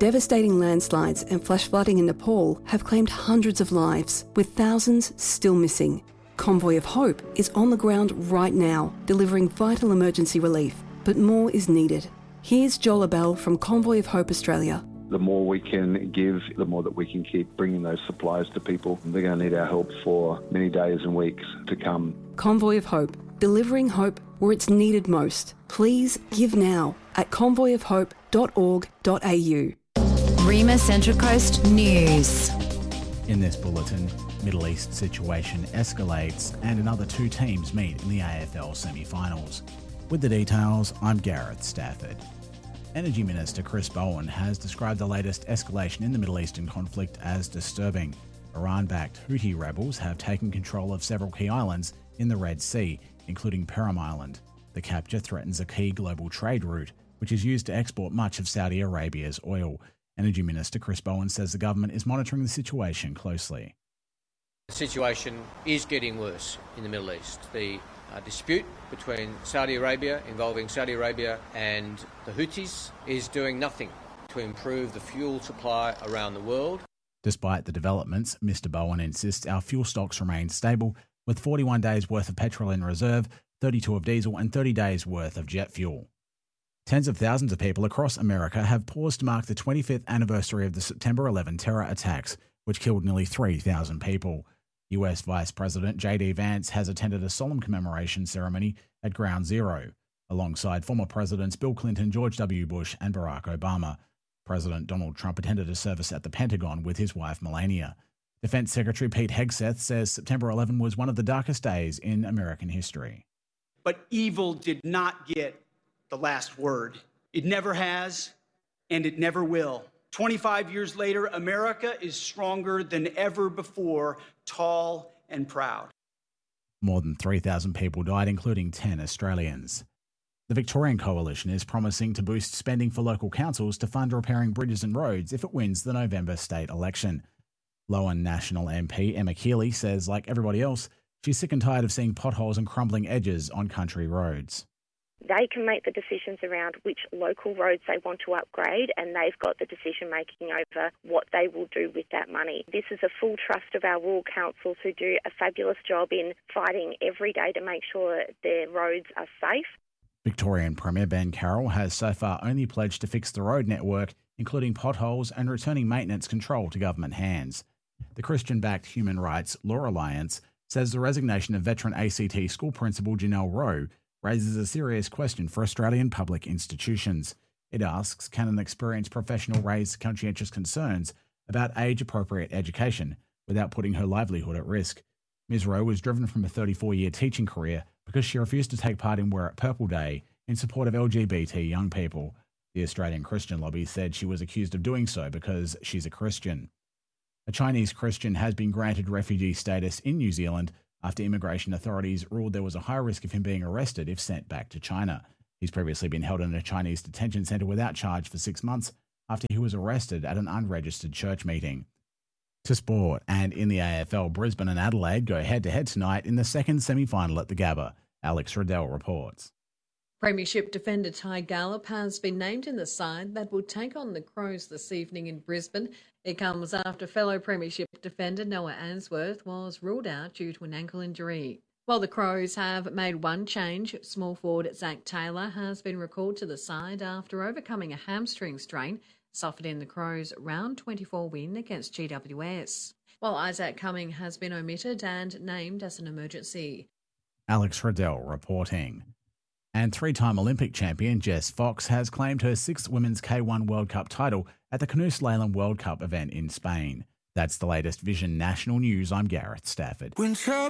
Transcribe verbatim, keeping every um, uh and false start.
Devastating landslides and flash flooding in Nepal have claimed hundreds of lives, with thousands still missing. Convoy of Hope is on the ground right now, delivering vital emergency relief, but more is needed. Here's Joel Abell from Convoy of Hope Australia. The more we can give, the more that we can keep bringing those supplies to people. They're going to need our help for many days and weeks to come. Convoy of Hope, delivering hope where it's needed most. Please give now at convoy of hope dot org dot a u. Rima Central Coast News. In this bulletin, Middle East situation escalates and another two teams meet in the A F L semi-finals. With the details, I'm Gareth Stafford. Energy Minister Chris Bowen has described the latest escalation in the Middle Eastern conflict as disturbing. Iran-backed Houthi rebels have taken control of several key islands in the Red Sea, including Perim Island. The capture threatens a key global trade route, which is used to export much of Saudi Arabia's oil. Energy Minister Chris Bowen says the government is monitoring the situation closely. The situation is getting worse in the Middle East. The uh, dispute between Saudi Arabia, involving Saudi Arabia and the Houthis, is doing nothing to improve the fuel supply around the world. Despite the developments, Mr Bowen insists our fuel stocks remain stable, with forty-one days worth of petrol in reserve, thirty-two of diesel and thirty days worth of jet fuel. Tens of thousands of people across America have paused to mark the twenty-fifth anniversary of the September eleventh terror attacks, which killed nearly three thousand people. U S Vice President J D Vance has attended a solemn commemoration ceremony at Ground Zero, alongside former Presidents Bill Clinton, George W. Bush and Barack Obama. President Donald Trump attended a service at the Pentagon with his wife Melania. Defense Secretary Pete Hegseth says September eleventh was one of the darkest days in American history. But evil did not get the last word. It never has, and it never will. twenty-five years later, America is stronger than ever before, tall and proud. More than three thousand people died, including ten Australians. The Victorian Coalition is promising to boost spending for local councils to fund repairing bridges and roads if it wins the November state election. Lowan National M P Emma Keeley says, like everybody else, she's sick and tired of seeing potholes and crumbling edges on country roads. They can make the decisions around which local roads they want to upgrade, and they've got the decision making over what they will do with that money. This is a full trust of our rural councils, who do a fabulous job in fighting every day to make sure their roads are safe. Victorian Premier Ben Carroll has so far only pledged to fix the road network, including potholes and returning maintenance control to government hands. The Christian-backed Human Rights Law Alliance says the resignation of veteran A C T school principal Janelle Rowe raises a serious question for Australian public institutions. It asks, can an experienced professional raise conscientious concerns about age-appropriate education without putting her livelihood at risk? Miz Rowe was driven from a thirty-four-year teaching career because she refused to take part in Wear It Purple Day in support of L G B T young people. The Australian Christian Lobby said she was accused of doing so because she's a Christian. A Chinese Christian has been granted refugee status in New Zealand after immigration authorities ruled there was a high risk of him being arrested if sent back to China. He's previously been held in a Chinese detention centre without charge for six months after he was arrested at an unregistered church meeting. To sport, and in the A F L, Brisbane and Adelaide go head-to-head tonight in the second semi-final at the Gabba. Alex Riddell reports. Premiership defender Ty Gallup has been named in the side that will take on the Crows this evening in Brisbane. It comes after fellow Premiership defender Noah Answorth was ruled out due to an ankle injury. While the Crows have made one change, small forward Zach Taylor has been recalled to the side after overcoming a hamstring strain suffered in the Crows' round twenty-four win against G W S, while Isaac Cumming has been omitted and named as an emergency. Alex Riddell reporting. And three-time Olympic champion Jess Fox has claimed her sixth Women's K one World Cup title at the Canoe Slalom World Cup event in Spain. That's the latest Vision National News. I'm Gareth Stafford. When